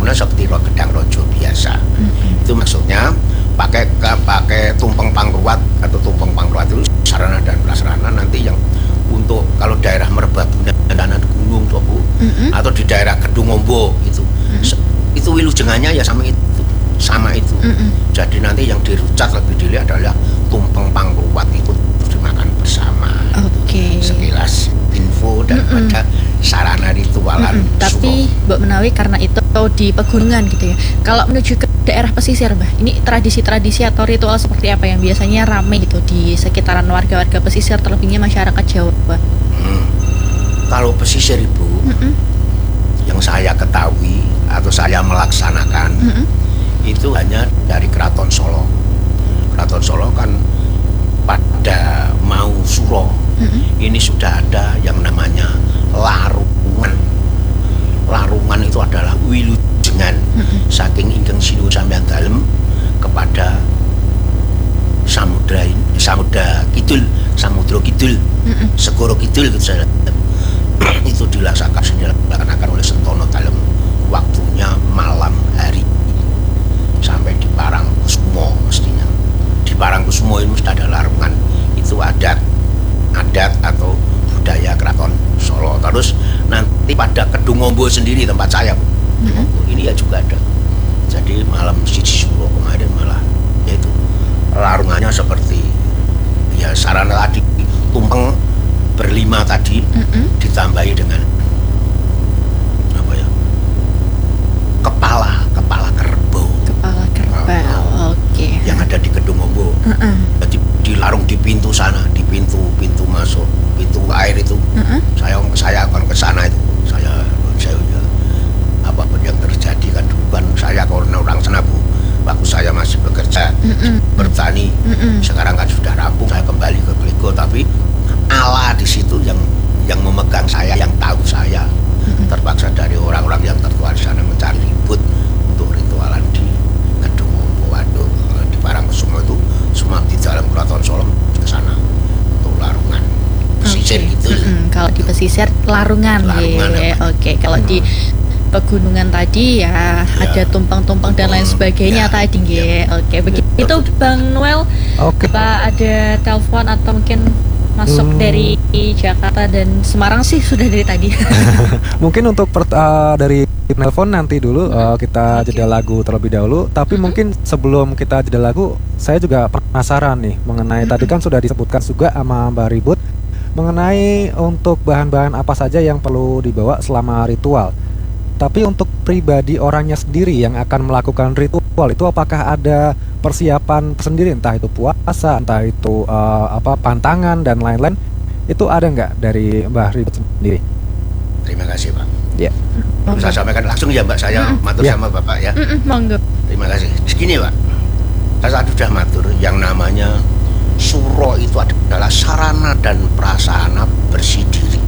bangunan seperti gedang rojo biasa. Itu maksudnya pakai tumpeng pangruat atau tumpeng pangruat itu sarana dan prasarana nanti yang untuk kalau daerah Merbabu dan Gunung Tobu atau di daerah Kedung Ombo itu wilujengannya ya sama itu. Jadi nanti yang dirucat lebih dulu adalah tumpeng pangruat itu dimakan bersama. Sekilas info daripada sarana ritualan. Tapi Mbak Menawi karena itu di pegunungan gitu ya. Kalau menuju ke daerah pesisir, Mbak, ini tradisi-tradisi atau ritual seperti apa yang biasanya ramai gitu di sekitaran warga-warga pesisir, terlebihnya masyarakat Jawa, Mbak? Kalau pesisir Ibu, yang saya ketahui atau saya melaksanakan itu hanya dari Keraton Solo. Keraton Solo kan pada mau suro ini sudah ada yang namanya larungan. Larungan itu adalah wilujengan saking ingkang sinuwun sampeyan dalem kepada samudra kidul, segoro kidul gitu saya. Itu dilaksanakan oleh Sentono dalem waktunya malam hari sampai di Parangkusumo mestinya. Di Parangkusumo itu mesti ada larungan. Itu adat atau budaya Keraton Solo. Terus nanti pada Kedung Ombo sendiri tempat saya, ini ya juga ada. Jadi malam Siji Suro kemarin malah yaitu larungannya seperti ya sarana tadi tumpeng berlima tadi ditambahi dengan apa ya kepala kerbau. Yang ada di Kedung Ombo. Jadi dilarung di pintu sana, di pintu masuk, pintu air itu. Saya akan ke sana itu. Saya ya, apapun yang terjadi kan dulu kan saya karena orang sana Bu. Waktu saya masih bekerja bertani, sekarang kan sudah rampung, saya kembali ke Klego, tapi Allah di situ yang memegang saya, yang tahu saya. Terpaksa dari orang-orang yang tertua di sana mencari ribut untuk ritualan di Kedung Ombo. Waduh, di Parangkusumo itu semua di dalam Keraton Solo ke sana untuk larungan pesisir gitu. Kalau di pesisir larungan ya. Kalau di pegunungan tadi ya ada tumpeng-tumpeng dan lain sebagainya tadi begitu Bang Noel. Apa ada telepon atau mungkin masuk dari Jakarta dan Semarang sih sudah dari tadi. Mungkin untuk dari telepon nanti dulu kita jeda lagu terlebih dahulu. Tapi mungkin sebelum kita jeda lagu, saya juga penasaran nih mengenai tadi kan sudah disebutkan juga sama Mbak Ribut mengenai untuk bahan-bahan apa saja yang perlu dibawa selama ritual. Tapi untuk pribadi orangnya sendiri yang akan melakukan ritual itu apakah ada persiapan sendiri, entah itu puasa, entah itu pantangan dan lain-lain, itu ada nggak dari Mbah Ribut sendiri? Terima kasih Pak. Ya. Saya sampaikan langsung ya Mbak, saya matur sama Bapak ya. Monggo. Terima kasih. Segini Pak, saya sudah matur yang namanya suro itu adalah sarana dan prasarana bersih diri.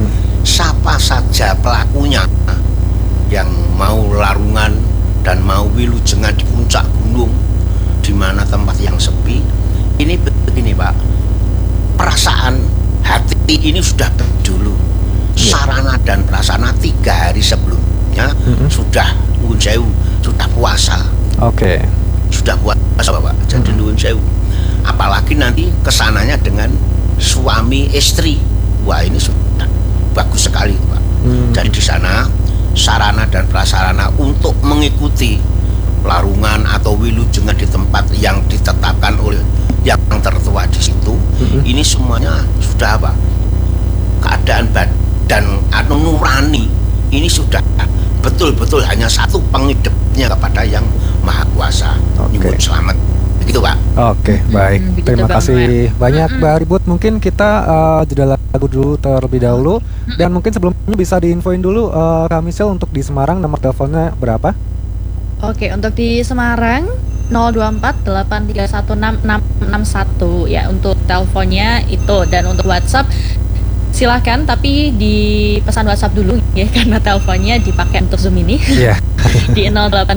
Siapa saja pelakunya yang mau larungan dan mau wilujengan di puncak gunung, di mana tempat yang sepi, ini begini Pak, perasaan hati ini sudah dulu. Sarana dan prasarana 3 hari sebelumnya sudah nuwun sewu, sudah puasa. Sudah puasa Bapak. Jadi nuwun sewu. Apalagi nanti kesananya dengan suami istri. Wah, ini sudah bagus sekali Pak. Jadi di sana sarana dan prasarana untuk mengikuti larungan atau wilujengan di tempat yang ditetapkan oleh yang tertua di situ, ini semuanya sudah apa? Keadaan badan atau nurani ini sudah betul-betul hanya satu pengidupnya kepada yang Maha Kuasa. Nyuwun selamat. Begitu Pak. Baik. Terima kasih banyak Mbak Ribut. Mungkin kita jeda lagu dulu terlebih dahulu. Dan mungkin sebelumnya bisa diinfoin dulu Kak Michelle untuk di Semarang nomor teleponnya berapa? Untuk di Semarang 02483166661 ya untuk teleponnya itu, dan untuk WhatsApp silahkan, tapi di pesan WhatsApp dulu ya, karena teleponnya dipakai untuk Zoom ini. Iya. Di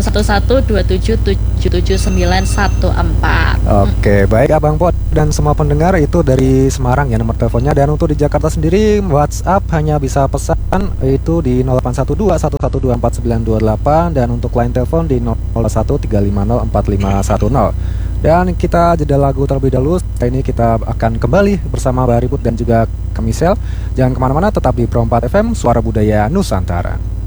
0811277914. Oke, baik Abang Po dan semua pendengar, itu dari Semarang ya nomor teleponnya. Dan untuk di Jakarta sendiri WhatsApp hanya bisa pesan itu di 081211249928, dan untuk line telepon di 0135045510. Dan kita jeda lagu terlebih dahulu. Setelah ini kita akan kembali bersama Mbak Ribut dan juga Kamisel. Jangan kemana-mana, tetap di Pro 4 FM, Suara Budaya Nusantara.